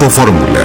Grupo Fórmula.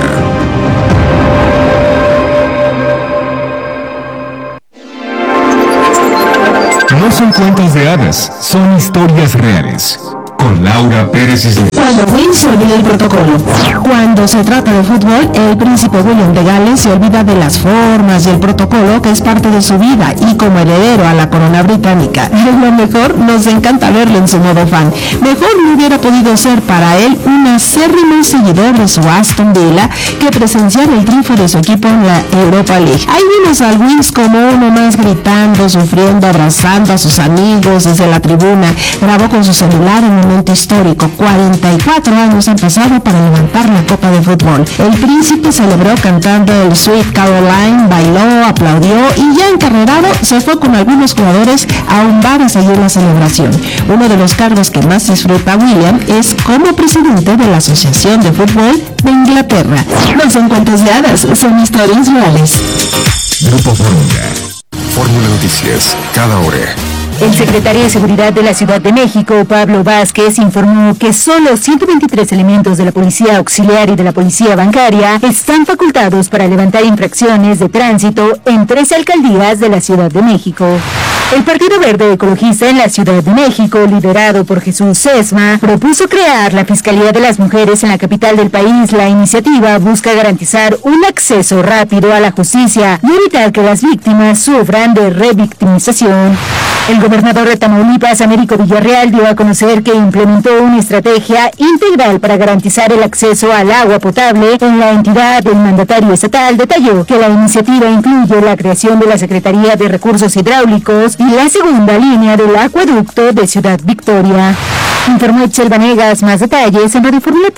No son cuentos de hadas, son historias reales. Con Laura Pérez Isla. Cuando Will se olvida del protocolo. Cuando se trata de fútbol, el príncipe William de Gales se olvida de las formas y el protocolo que es parte de su vida, y como heredero a la corona británica, lo mejor nos encanta verlo en su modo fan. Mejor no hubiera podido ser para él un acérrimo seguidor de su Aston Villa que presenciar el triunfo de su equipo en la Europa League. Ahí vimos al Wings como uno más gritando, sufriendo, abrazando a sus amigos desde la tribuna. Grabó con su celular en momento histórico. 44 años han pasado para levantar la copa de fútbol. El príncipe celebró cantando el Sweet Caroline, bailó, aplaudió y ya encarrerado se fue con algunos jugadores a un bar a seguir la celebración. Uno de los cargos que más disfruta William es como presidente de la Asociación de Fútbol de Inglaterra. No son cuentos de hadas, son historias reales. Grupo Fórmula. Fórmula Noticias, cada hora. El secretario de Seguridad de la Ciudad de México, Pablo Vázquez, informó que solo 123 elementos de la Policía Auxiliar y de la Policía Bancaria están facultados para levantar infracciones de tránsito en 13 alcaldías de la Ciudad de México. El Partido Verde Ecologista en la Ciudad de México, liderado por Jesús Sesma, propuso crear la Fiscalía de las Mujeres en la capital del país. La iniciativa busca garantizar un acceso rápido a la justicia y evitar que las víctimas sufran de revictimización. El gobernador de Tamaulipas, Américo Villarreal, dio a conocer que implementó una estrategia integral para garantizar el acceso al agua potable en la entidad. El mandatario estatal detalló que la iniciativa incluye la creación de la Secretaría de Recursos Hidráulicos y la segunda línea del acueducto de Ciudad Victoria. Informó Excel Vanegas. Más detalles en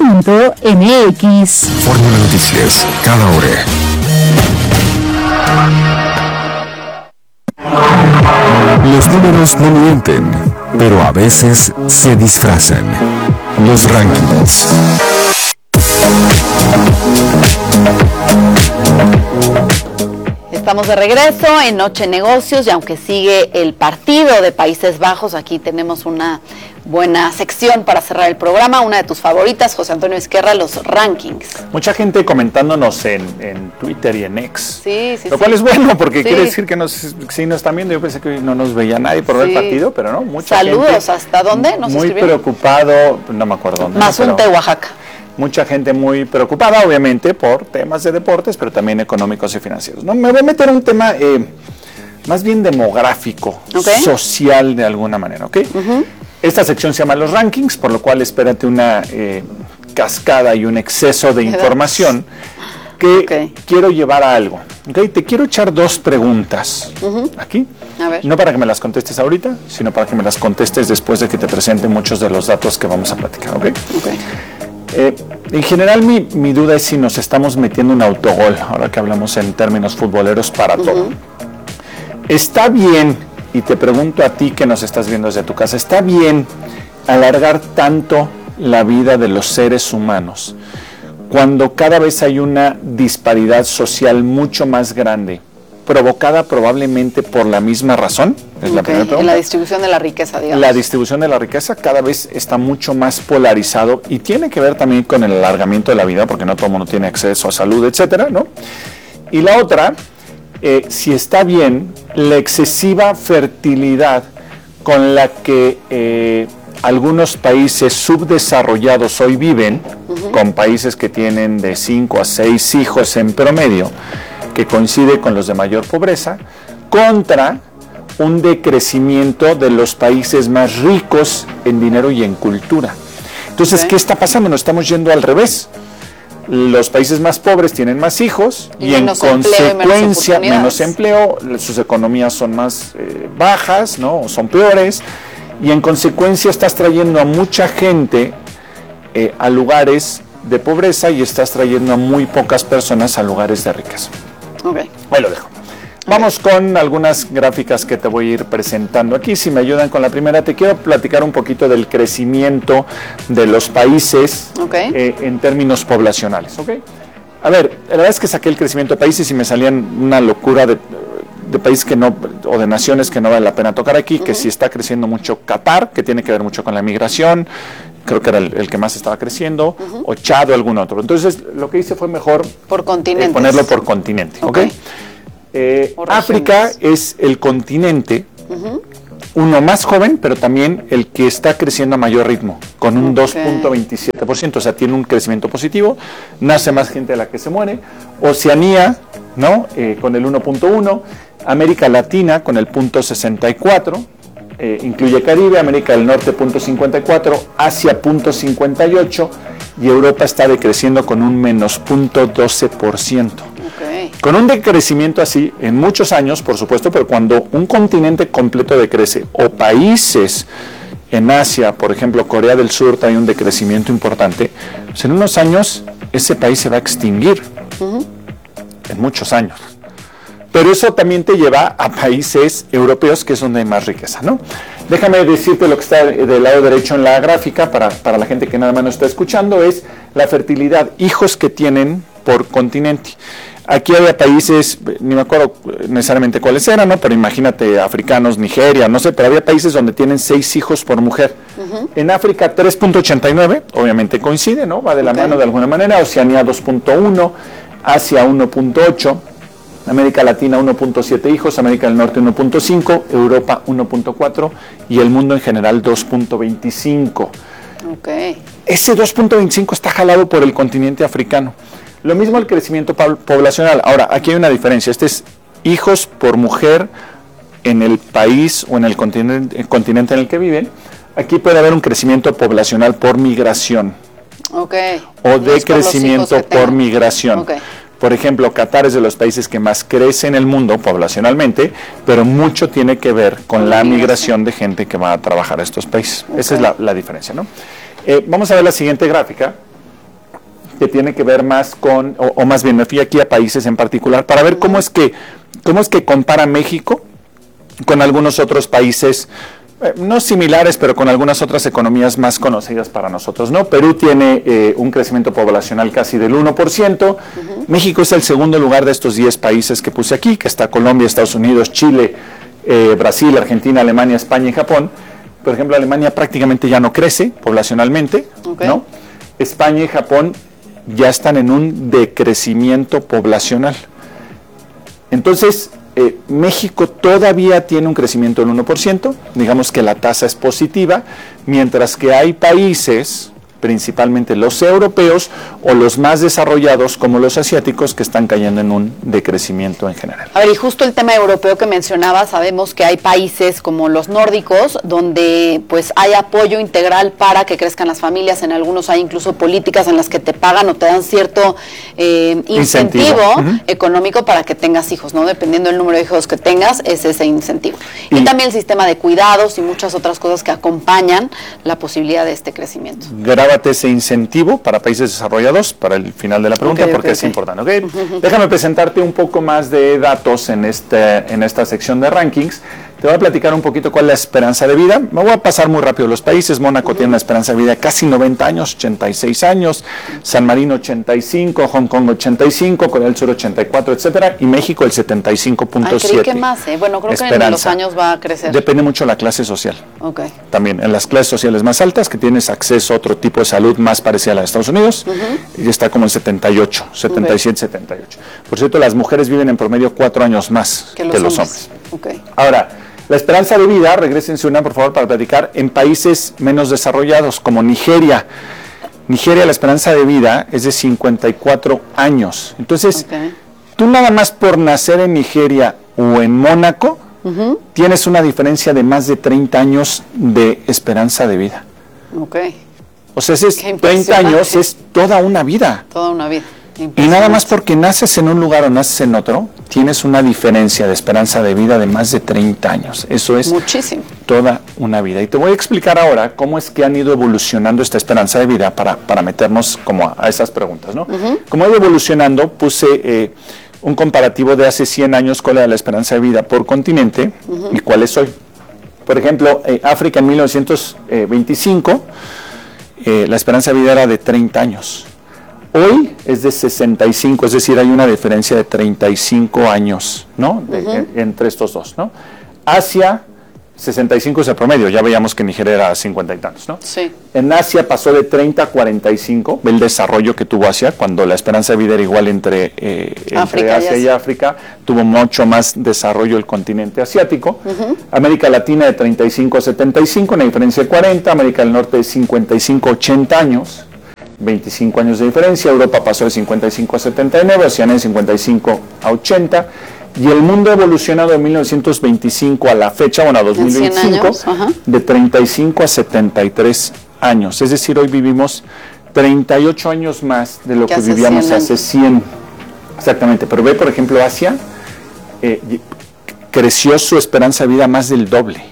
radioformula.mx. Fórmula Noticias, cada hora. Los números no mienten, pero a veces se disfrazan. Los rankings. Estamos de regreso en Noche Negocios y aunque sigue el partido de Países Bajos, aquí tenemos una buena sección para cerrar el programa, una de tus favoritas, José Antonio Izquierda, los rankings. Mucha gente comentándonos en Twitter y en X, lo cual es bueno porque quiere decir que sí nos están viendo. Yo pensé que no nos veía nadie por ver el partido, pero no, mucha Saludos, gente. ¿hasta dónde nos muy escribieron? Preocupado, no me acuerdo dónde. Mazunte, Oaxaca. Mucha gente muy preocupada, obviamente, por temas de deportes, pero también económicos y financieros. No, me voy a meter en un tema más bien demográfico, social de alguna manera, ¿ok? Esta sección se llama Los Rankings, por lo cual espérate una cascada y un exceso de información que quiero llevar a algo. ¿Okay? Te quiero echar dos preguntas aquí, no para que me las contestes ahorita, sino para que me las contestes después de que te presente muchos de los datos que vamos a platicar, ¿ok? En general mi duda es si nos estamos metiendo un autogol, ahora que hablamos en términos futboleros para todo. ¿Está bien, y te pregunto a ti que nos estás viendo desde tu casa, está bien alargar tanto la vida de los seres humanos cuando cada vez hay una disparidad social mucho más grande, provocada probablemente por la misma razón? Es la primera pregunta. En la distribución de la riqueza, digamos. La distribución de la riqueza cada vez está mucho más polarizado y tiene que ver también con el alargamiento de la vida, porque no todo el mundo tiene acceso a salud, etcétera, ¿no? Y la otra, si está bien la excesiva fertilidad con la que algunos países subdesarrollados hoy viven, con países que tienen de 5 a 6 hijos en promedio, que coincide con los de mayor pobreza, contra un decrecimiento de los países más ricos en dinero y en cultura. Entonces, ¿qué está pasando? Nos estamos yendo al revés. Los países más pobres tienen más hijos y en consecuencia menos empleo, sus economías son más bajas, ¿no? Son peores, y en consecuencia estás trayendo a mucha gente a lugares de pobreza y estás trayendo a muy pocas personas a lugares de riqueza. Ahí lo dejo. Vamos con algunas gráficas que te voy a ir presentando aquí. Si me ayudan con la primera, te quiero platicar un poquito del crecimiento de los países en términos poblacionales. A ver, la verdad es que saqué el crecimiento de países y me salían una locura de países que no, o de naciones que no vale la pena tocar aquí, que sí está creciendo mucho Qatar, que tiene que ver mucho con la migración, creo que era el que más estaba creciendo, o Chad o algún otro. Entonces, lo que hice fue mejor por continente. Ponerlo por continente, ¿ok? África es el continente, uno más joven, pero también el que está creciendo a mayor ritmo, con un 2.27%, o sea, tiene un crecimiento positivo, nace más gente de la que se muere. Oceanía, ¿no? Con el 1.1, América Latina con el 0.64, incluye Caribe, América del Norte 0.54, Asia 0.58 y Europa está decreciendo con un menos 0.12%. Con un decrecimiento así en muchos años, por supuesto, pero cuando un continente completo decrece o países en Asia, por ejemplo Corea del Sur, trae un decrecimiento importante, pues en unos años ese país se va a extinguir, en muchos años. Pero eso también te lleva a países europeos, que es donde hay más riqueza, ¿no? Déjame decirte lo que está del lado derecho en la gráfica, para la gente que nada más no está escuchando, es la fertilidad, hijos que tienen por continente. Aquí había países, ni me acuerdo necesariamente cuáles eran, ¿no? Pero imagínate, africanos, Nigeria, no sé, pero había países donde tienen 6 hijos por mujer. En África 3.89, obviamente coincide, ¿no? Va de la mano de alguna manera. Oceanía 2.1, Asia 1.8, América Latina 1.7 hijos, América del Norte 1.5, Europa 1.4 y el mundo en general 2.25. Ese 2.25 está jalado por el continente africano. Lo mismo el crecimiento poblacional. Ahora, aquí hay una diferencia. Este es hijos por mujer en el país o en el continente en el que viven. Aquí puede haber un crecimiento poblacional por migración. O de crecimiento por migración. Por ejemplo, Qatar es de los países que más crece en el mundo poblacionalmente, pero mucho tiene que ver con la migración de gente que va a trabajar a estos países. Esa es la diferencia, ¿no? Vamos a ver la siguiente gráfica, que tiene que ver más con, o más bien me fui aquí a países en particular, para ver cómo es que compara México con algunos otros países, no similares, pero con algunas otras economías más conocidas para nosotros, ¿no? Perú tiene un crecimiento poblacional casi del 1%, México es el segundo lugar de estos 10 países que puse aquí, que está Colombia, Estados Unidos, Chile, Brasil, Argentina, Alemania, España y Japón. Por ejemplo, Alemania prácticamente ya no crece poblacionalmente, ¿no? España y Japón ya están en un decrecimiento poblacional. Entonces, México todavía tiene un crecimiento del 1%, digamos que la tasa es positiva, mientras que hay países, principalmente los europeos o los más desarrollados como los asiáticos, que están cayendo en un decrecimiento en general. A ver, y justo el tema europeo que mencionaba, sabemos que hay países como los nórdicos donde pues hay apoyo integral para que crezcan las familias, en algunos hay incluso políticas en las que te pagan o te dan cierto incentivo económico para que tengas hijos, ¿no? Dependiendo del número de hijos que tengas, es ese incentivo. Y también el sistema de cuidados y muchas otras cosas que acompañan la posibilidad de este crecimiento. Grábate ese incentivo para países desarrollados para el final de la pregunta, porque es importante. Déjame presentarte un poco más de datos en esta sección de rankings. Te voy a platicar un poquito cuál es la esperanza de vida. Me voy a pasar muy rápido los países. Mónaco tiene una esperanza de vida de casi 90 años, 86 años, San Marino 85, Hong Kong 85, Corea del Sur 84, etcétera, y México el 75.7. Creí que más, Bueno, creo que en los años va a crecer. Depende mucho de la clase social. También en las clases sociales más altas, que tienes acceso a otro tipo de salud más parecida a la de Estados Unidos, y está como en 78, 77, 78. Por cierto, las mujeres viven en promedio 4 años más que los hombres. Ahora, la esperanza de vida, regrésense una por favor para platicar, en países menos desarrollados como Nigeria. Nigeria, la esperanza de vida es de 54 años. Entonces, tú nada más por nacer en Nigeria o en Mónaco, tienes una diferencia de más de 30 años de esperanza de vida. O sea, 30 años es toda una vida. Toda una vida. Y nada más porque naces en un lugar o naces en otro, tienes una diferencia de esperanza de vida de más de 30 años. Eso es muchísimo. Toda una vida. Y te voy a explicar ahora cómo es que han ido evolucionando esta esperanza de vida para meternos como a esas preguntas, ¿no? Cómo ha ido evolucionando, puse un comparativo de hace 100 años cuál era la esperanza de vida por continente y cuál es hoy. Por ejemplo, África en 1925, la esperanza de vida era de 30 años. Hoy es de 65, es decir, hay una diferencia de 35 años, ¿no? Entre estos dos, ¿no? Asia, 65 es el promedio, ya veíamos que Nigeria era 50 y tantos, ¿no? Sí. En Asia pasó de 30 a 45, el desarrollo que tuvo Asia, cuando la esperanza de vida era igual entre Asia y África, tuvo mucho más desarrollo el continente asiático. América Latina de 35 a 75, una diferencia de 40, América del Norte de 55 a 80 años, 25 años de diferencia, Europa pasó de 55 a 79, Oceanía de 55 a 80, y el mundo ha evolucionado de 1925 a la fecha, bueno, a 2025, de 35 a 73 años. Es decir, hoy vivimos 38 años más de lo que vivíamos hace 100. Exactamente, pero ve, por ejemplo, Asia creció su esperanza de vida más del doble.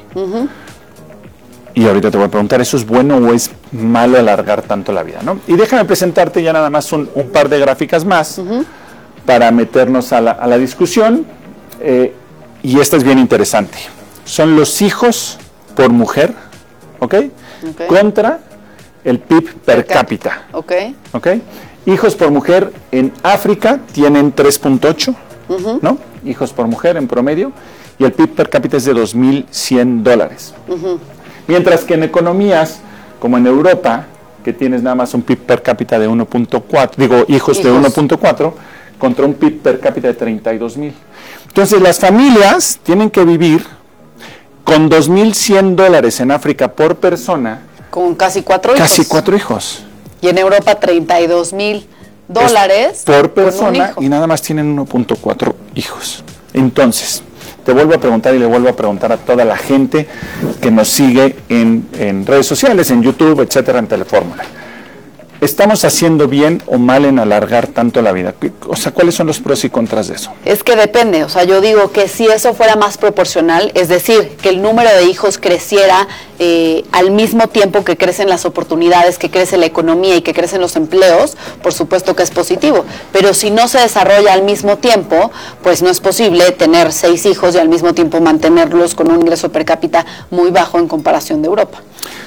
Y ahorita te voy a preguntar, ¿eso es bueno o es malo alargar tanto la vida, ¿no? Y déjame presentarte ya nada más un par de gráficas más para meternos a la discusión, y esta es bien interesante. Son los hijos por mujer, ¿ok? Contra el PIB per cápita. ¿Ok? Hijos por mujer en África tienen 3.8, ¿no? Hijos por mujer en promedio, y el PIB per cápita es de $2,100. Mientras que en economías como en Europa, que tienes nada más un PIB per cápita de 1.4, hijos de 1.4, contra un PIB per cápita de 32,000. Entonces las familias tienen que vivir con $2,100 en África por persona. Con casi 4 hijos. Casi 4 hijos. Y en Europa $32,000 por persona, y nada más tienen 1.4 hijos. Entonces, te vuelvo a preguntar y le vuelvo a preguntar a toda la gente que nos sigue en redes sociales, en YouTube, etcétera, en Telefórmula. ¿Estamos haciendo bien o mal en alargar tanto la vida? O sea, ¿cuáles son los pros y contras de eso? Es que depende, o sea, yo digo que si eso fuera más proporcional, es decir, que el número de hijos creciera al mismo tiempo que crecen las oportunidades, que crece la economía y que crecen los empleos, por supuesto que es positivo. Pero si no se desarrolla al mismo tiempo, pues no es posible tener 6 hijos y al mismo tiempo mantenerlos con un ingreso per cápita muy bajo en comparación de Europa.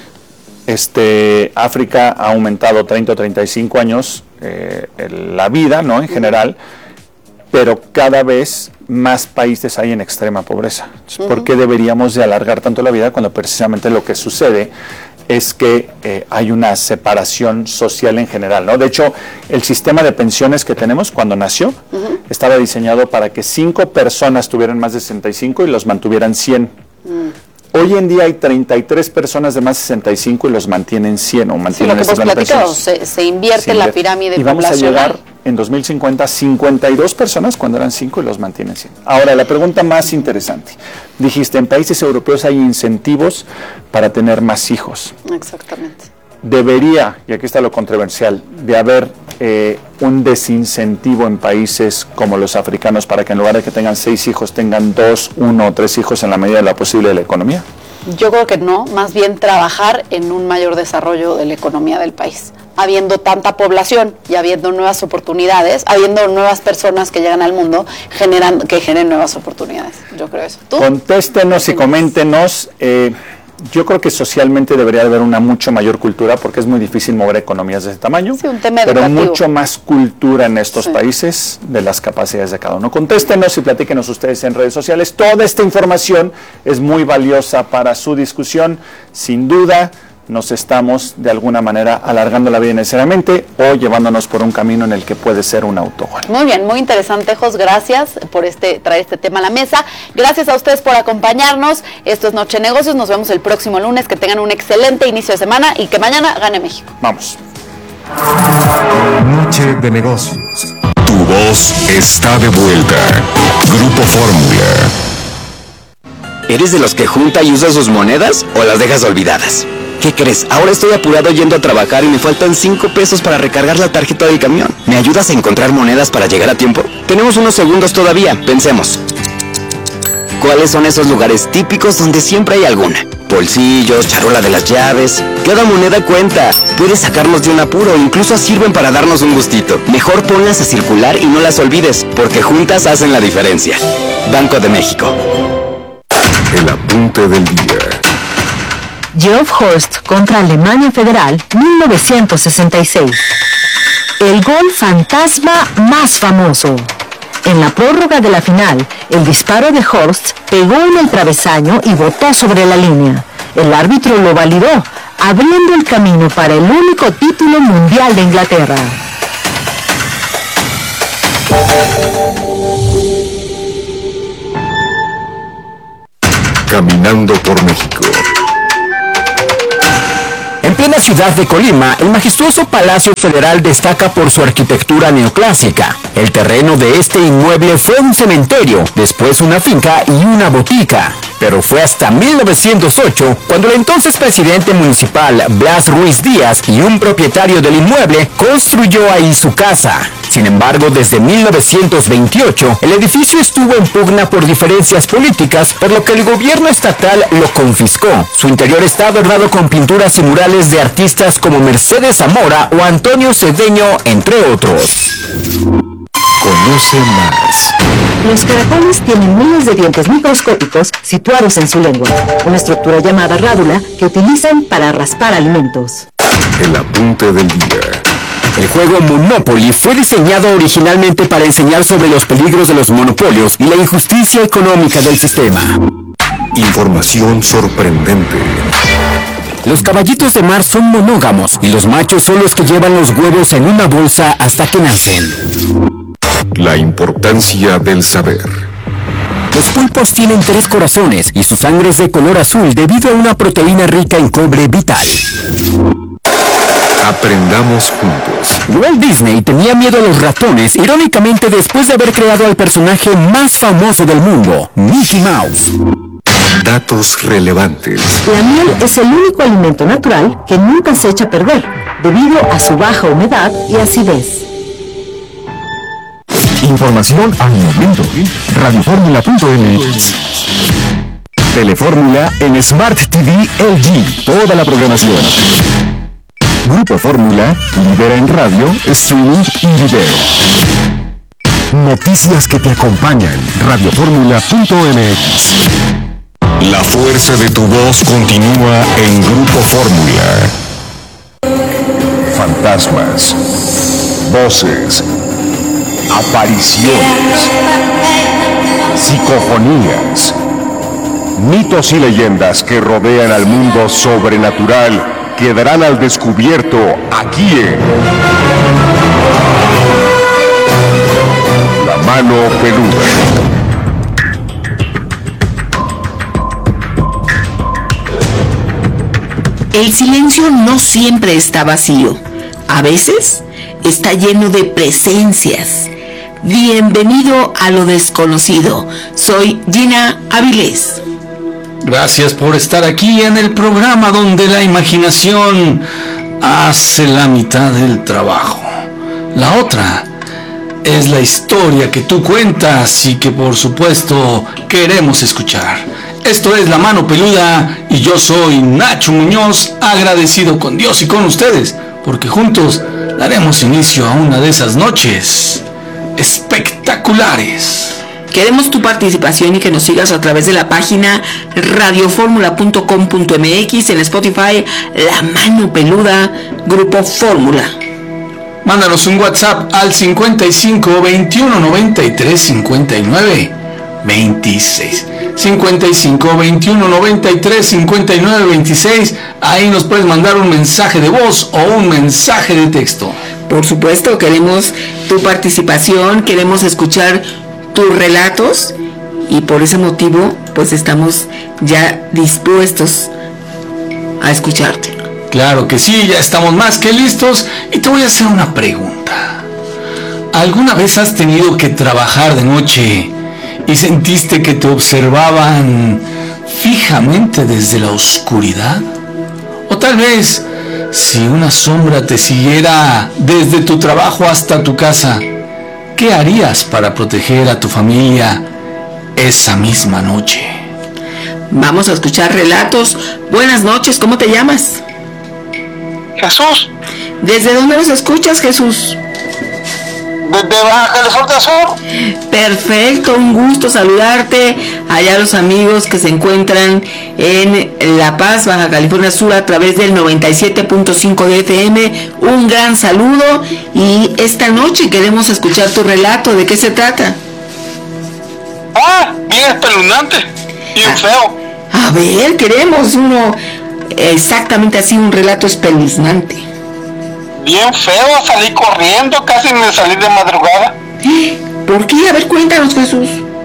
África ha aumentado 30 o 35 años la vida, ¿no? En general, pero cada vez más países hay en extrema pobreza. ¿Por qué deberíamos de alargar tanto la vida cuando precisamente lo que sucede es que hay una separación social en general, ¿no? De hecho, el sistema de pensiones que tenemos cuando nació estaba diseñado para que 5 personas tuvieran más de 65 y los mantuvieran 100. Hoy en día hay 33 personas de más de 65 y los mantienen 100 o mantienen lo que hemos platicado, se invierte la pirámide poblacional. Y vamos a llegar en 2050 a 52 personas cuando eran 5 y los mantienen 100. Ahora, la pregunta más interesante. Dijiste, en países europeos hay incentivos para tener más hijos. Exactamente. Debería, y aquí está lo controversial, de haber un desincentivo en países como los africanos para que en lugar de que tengan 6 hijos tengan 2, 1 o 3 hijos en la medida de lo posible de la economía. Yo creo que no, más bien trabajar en un mayor desarrollo de la economía del país. Habiendo tanta población y habiendo nuevas oportunidades, habiendo nuevas personas que llegan al mundo, que generen nuevas oportunidades. Yo creo eso. ¿Tú? Contéstenos y coméntenos. Yo creo que socialmente debería haber una mucho mayor cultura, porque es muy difícil mover economías de ese tamaño, sí, un tema pero educativo. Mucho más cultura en estos países de las capacidades de cada uno. Contéstenos y platíquenos ustedes en redes sociales. Toda esta información es muy valiosa para su discusión. Sin duda, nos estamos de alguna manera alargando la vida innecesariamente o llevándonos por un camino en el que puede ser un autogol. Muy bien, muy interesante, Jos, gracias por traer este tema a la mesa. Gracias a ustedes por acompañarnos. Esto es Noche de Negocios, nos vemos el próximo lunes. Que tengan un excelente inicio de semana y que mañana gane México. Vamos. Noche de Negocios. Tu voz está de vuelta. Grupo Fórmula. ¿Eres de los que junta y usa sus monedas o las dejas olvidadas? ¿Qué crees? Ahora estoy apurado yendo a trabajar y me faltan 5 pesos para recargar la tarjeta del camión. ¿Me ayudas a encontrar monedas para llegar a tiempo? Tenemos unos segundos todavía, pensemos. ¿Cuáles son esos lugares típicos donde siempre hay alguna? Bolsillos, charola de las llaves. Cada moneda cuenta. Puedes sacarnos de un apuro, incluso sirven para darnos un gustito. Mejor ponlas a circular y no las olvides, porque juntas hacen la diferencia. Banco de México. El apunte del día. Geoff Hurst contra Alemania Federal, 1966. El gol fantasma más famoso. En la prórroga de la final, el disparo de Horst pegó en el travesaño y botó sobre la línea. El árbitro lo validó, abriendo el camino para el único título mundial de Inglaterra. Caminando por México. En plena ciudad de Colima, el majestuoso Palacio Federal destaca por su arquitectura neoclásica. El terreno de este inmueble fue un cementerio, después una finca y una botica. Pero fue hasta 1908 cuando el entonces presidente municipal Blas Ruiz Díaz y un propietario del inmueble construyó ahí su casa. Sin embargo, desde 1928, el edificio estuvo en pugna por diferencias políticas, por lo que el gobierno estatal lo confiscó. Su interior está adornado con pinturas y murales de artistas como Mercedes Zamora o Antonio Cedeño, entre otros. Conoce más. Los caracoles tienen miles de dientes microscópicos situados en su lengua, una estructura llamada rádula que utilizan para raspar alimentos. El apunte del día. El juego Monopoly fue diseñado originalmente para enseñar sobre los peligros de los monopolios y la injusticia económica del sistema. Información sorprendente. Los caballitos de mar son monógamos y los machos son los que llevan los huevos en una bolsa hasta que nacen. La importancia del saber. Los pulpos tienen 3 corazones y su sangre es de color azul debido a una proteína rica en cobre vital. Aprendamos juntos. Walt Disney tenía miedo a los ratones, irónicamente después de haber creado al personaje más famoso del mundo, Mickey Mouse. Datos relevantes. La miel es el único alimento natural que nunca se echa a perder, debido a su baja humedad y acidez. Información al momento. Radioformula.mx. Telefórmula en Smart TV LG. Toda la programación. Grupo Fórmula, líder en radio, streaming y video. Noticias que te acompañan. Radioformula.mx. La fuerza de tu voz continúa en Grupo Fórmula. Fantasmas, voces, apariciones, psicofonías, mitos y leyendas que rodean al mundo sobrenatural quedarán al descubierto aquí en La Mano Peluda. El silencio no siempre está vacío. A veces está lleno de presencias. Bienvenido a lo desconocido. Soy Gina Avilés. Gracias por estar aquí en el programa donde la imaginación hace la mitad del trabajo. La otra es la historia que tú cuentas y que por supuesto queremos escuchar. Esto es La Mano Peluda y yo soy Nacho Muñoz, agradecido con Dios y con ustedes, porque juntos daremos inicio a una de esas noches espectaculares. Queremos tu participación y que nos sigas a través de la página radioformula.com.mx, en Spotify, La Mano Peluda, Grupo Fórmula. Mándanos un WhatsApp al 55 21 93 59 26. 55 21 93 59 26. Ahí nos puedes mandar un mensaje de voz o un mensaje de texto. Por supuesto, queremos tu participación, queremos escuchar tus relatos y por ese motivo pues estamos ya dispuestos a escucharte. Claro que sí, ya estamos más que listos y te voy a hacer una pregunta. ¿Alguna vez has tenido que trabajar de noche y sentiste que te observaban fijamente desde la oscuridad? O tal vez, si una sombra te siguiera desde tu trabajo hasta tu casa, ¿qué harías para proteger a tu familia esa misma noche? Vamos a escuchar relatos. Buenas noches, ¿cómo te llamas? Jesús. ¿Desde dónde nos escuchas, Jesús? Desde Baja California Sur. Perfecto, un gusto saludarte. Allá los amigos que se encuentran en La Paz, Baja California Sur, a través del 97.5 de FM. Un gran saludo y esta noche queremos escuchar tu relato. ¿De qué se trata? Bien espeluznante, bien feo. A ver, queremos uno exactamente así, un relato espeluznante. Bien feo, salí corriendo, casi me salí de madrugada. ¿Por qué? A ver, cuéntanos, Jesús.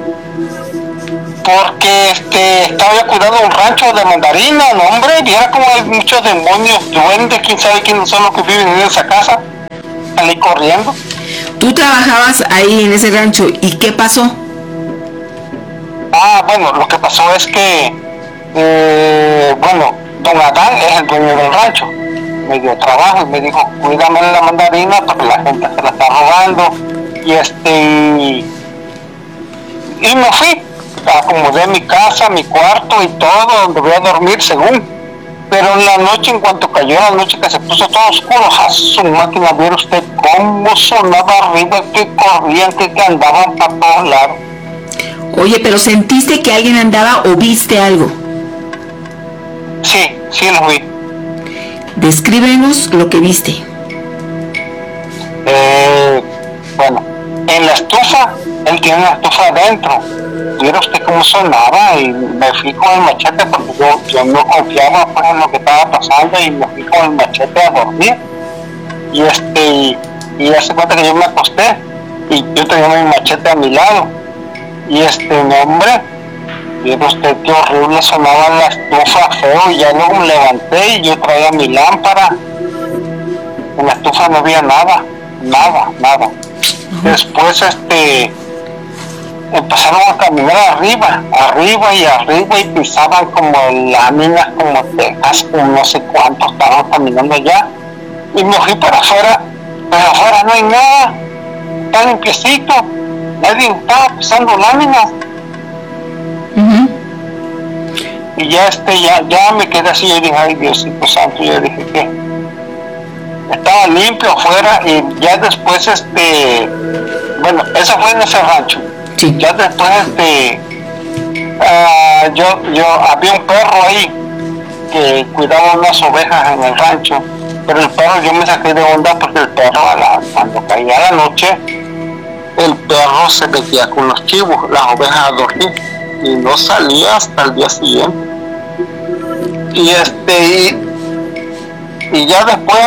Porque estaba yo cuidando un rancho de mandarina, no, hombre, viera como hay muchos demonios, duendes, quién sabe quiénes son los que viven en esa casa. Salí corriendo. Tú trabajabas ahí en ese rancho, ¿y qué pasó? Bueno, lo que pasó es que, don Adán es el dueño del rancho. Me dio trabajo y me dijo, cuídame la mandarina porque la gente se la está robando. Y me fui, acomodé mi casa, mi cuarto y todo, donde voy a dormir según. Pero en la noche, en cuanto cayó la noche que se puso todo oscuro, a su máquina, viera usted cómo sonaba arriba, que corrían, que andaban para todos lados. Oye, pero ¿sentiste que alguien andaba o viste algo? Sí, lo vi. Descríbenos lo que viste. Bueno, en la estufa, él tiene una estufa adentro. Viera usted cómo sonaba y me fui con el machete porque yo no confiaba pues, en lo que estaba pasando y me fui con el machete a dormir. Y hace cuenta que yo me acosté y yo tenía mi machete a mi lado. Y hombre, viera usted qué horrible sonaba en la estufa, feo, y ya luego me levanté y yo traía mi lámpara. En la estufa no había nada. Después empezaron a caminar arriba y pisaban como láminas, como tejas, como no sé cuántos estaban caminando allá. Y me fui para afuera, pero afuera no hay nada, está limpiecito, nadie estaba pisando láminas. Y ya me quedé así, yo dije, ay Diosito Santo, yo dije que estaba limpio afuera. Y ya después eso fue en ese rancho. Sí. Ya después yo había un perro ahí que cuidaba unas ovejas en el rancho, pero el perro, yo me saqué de onda porque el perro cuando caía la noche, el perro se metía con los chivos, las ovejas a dormir, y no salía hasta el día siguiente. Y ya después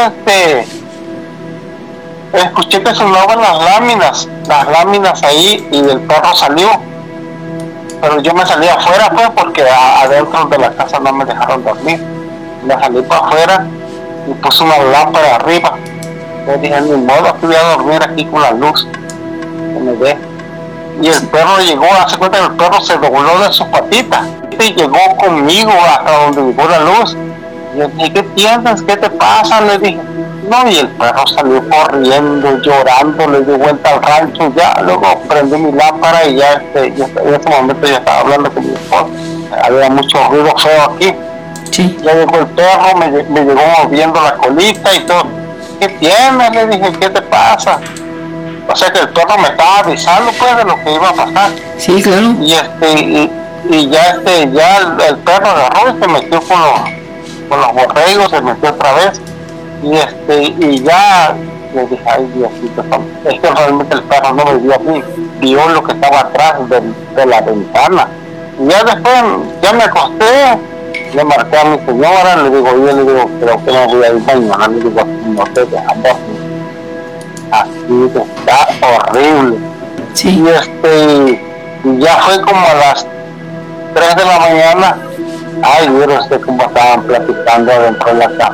escuché que sonaban las láminas ahí, y el perro salió, pero yo me salí afuera pues porque adentro de la casa no me dejaron dormir. Me salí para afuera y puse una lámpara arriba. Yo dije, ni modo, aquí voy a dormir aquí con la luz que me dé. Y el perro llegó, hace cuenta que el perro se dobló de sus patitas y llegó conmigo hasta donde llegó la luz. Y yo dije, ¿qué tienes? ¿Qué te pasa? Le dije. No, y el perro salió corriendo, llorando, le dio vuelta al rancho. Ya luego prendí mi lámpara y ya en ese momento ya estaba hablando con mi esposa. Había mucho ruido feo aquí. Sí. Ya llegó el perro, me llegó moviendo la colita y todo. ¿Qué tienes? Le dije, ¿qué te pasa? O sea que el perro me estaba avisando pues de lo que iba a pasar. Sí, claro. Y ya el perro agarró y se metió con los borregos, se metió otra vez. Y ya le dije, ay Diosito, es que realmente el perro no me vio a mí, vio lo que estaba atrás de la ventana. Y ya después, ya me acosté, le marqué a mi señora, le digo, creo que no voy a ir mañana, le digo, no te dejamos así, está horrible. Sí. Y ya fue como a las 3 de la mañana, ay, mira usted cómo estaban platicando adentro de la casa.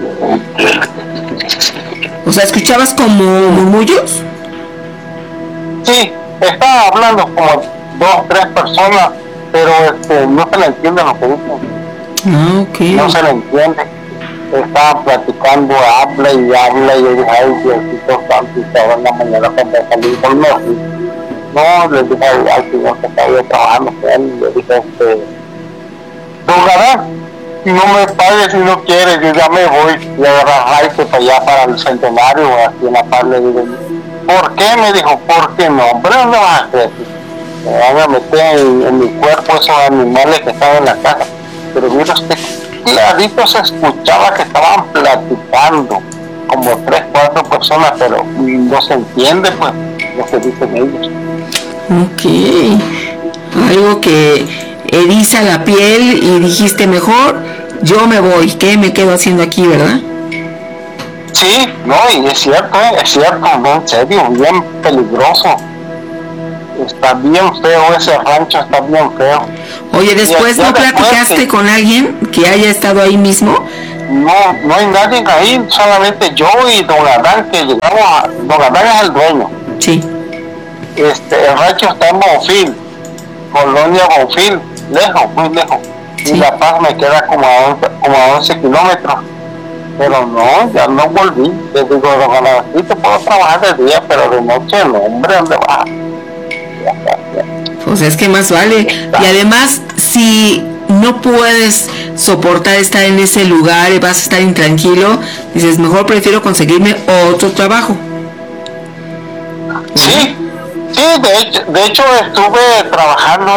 O sea, ¿escuchabas como murmullos? Sí, estaban hablando como 2 o 3 personas, pero no se le entiende lo que dicen. Okay. No se le entiende. Estaban platicando, habla y yo dije, ay Diosito Santo, estaba en la mañana cuando salí por México. No, le dije al señor que estaba yo trabajando con él, le dije, don Adán, no me pagues si no quieres, yo ya me voy. Le agarré para allá para el centenario, aquí en la paz. Le digo, ¿por qué? Me dijo, ¿por qué no? Hombre, no vas a hacer. Me van a meter en mi cuerpo esos animales que estaban en la casa. Pero mira usted, clarito se escuchaba que estaban platicando, como 3 o 4 personas, pero no se entiende pues lo que dicen ellos. Ok. Algo que eriza la piel y dijiste, mejor yo me voy, ¿qué me quedo haciendo aquí, verdad? Sí, no, y es cierto, no, en serio, bien peligroso. Está bien feo ese rancho, está bien feo. Oye, después ¿no platicaste con alguien que haya estado ahí mismo? No hay nadie ahí, solamente yo y don Adán, que llegamos don Adán es el dueño. Sí. El rancho está en Bonfil, Colonia Bonfil, lejos, muy lejos. Sí. Y La Paz me queda como a 11 kilómetros. Pero no, ya no volví. Les digo, don Adán, sí te puedo trabajar de día, pero de noche no, hombre, ¿dónde vas? Pues es que más vale. Y además, si no puedes soportar estar en ese lugar y vas a estar intranquilo, dices, mejor prefiero conseguirme otro trabajo. Sí, de hecho estuve trabajando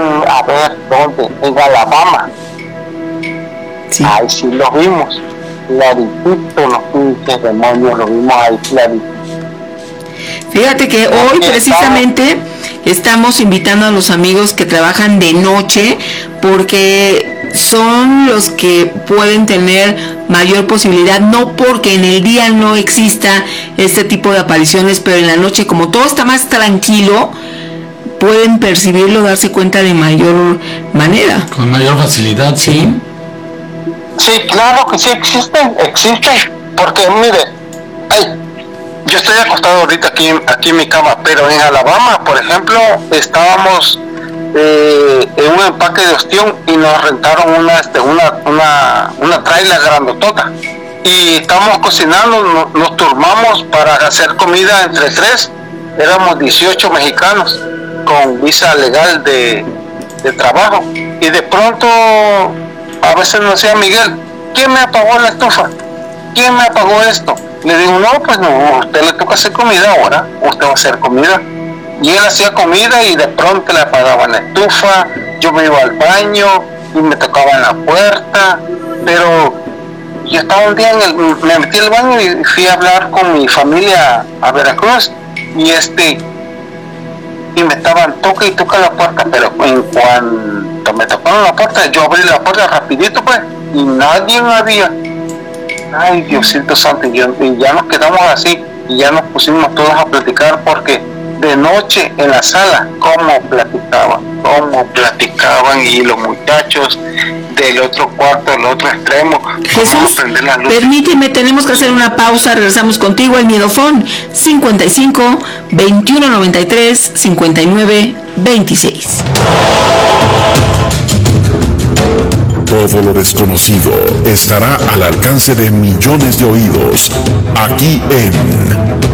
en Alabama. Sí. Ahí sí lo vimos, claritito, los pinches demonios, lo vimos ahí clarito. Fíjate que hoy precisamente estamos invitando a los amigos que trabajan de noche porque son los que pueden tener mayor posibilidad, no porque en el día no exista este tipo de apariciones, pero en la noche, como todo está más tranquilo, pueden percibirlo, darse cuenta de mayor manera. Con mayor facilidad, sí. Sí, claro que sí existen, porque mire, yo estoy acostado ahorita aquí en mi cama, pero en Alabama, por ejemplo, estábamos en un empaque de ostión y nos rentaron una trailer grandotota y estábamos cocinando, nos turmamos para hacer comida entre 3, éramos 18 mexicanos con visa legal de trabajo, y de pronto a veces nos decía Miguel, ¿quién me apagó la estufa? ¿Quién me apagó esto? Le digo, no, pues no, a usted le toca hacer comida ahora, usted va a hacer comida. Y él hacía comida y de pronto le apagaban la estufa, yo me iba al baño y me tocaban la puerta, pero yo estaba un día me metí al baño y fui a hablar con mi familia a Veracruz y me estaban toca y toca la puerta, pero en cuanto me tocaron la puerta, yo abrí la puerta rapidito pues, y nadie había. Ay, Diosito Santo, y ya nos quedamos así, y ya nos pusimos todos a platicar, porque de noche en la sala, cómo platicaban, y los muchachos del otro cuarto, del otro extremo. Jesús, permíteme, tenemos que hacer una pausa, regresamos contigo al Miedofón, 55 21 93 59 26. Todo lo desconocido estará al alcance de millones de oídos, aquí en